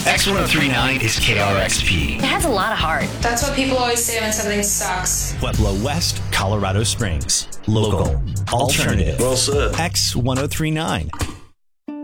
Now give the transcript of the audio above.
X1039 is KRXP. It has a lot of heart. That's what people always say when something sucks. Pueblo West, Colorado Springs. Local. Alternative. Well said. X1039.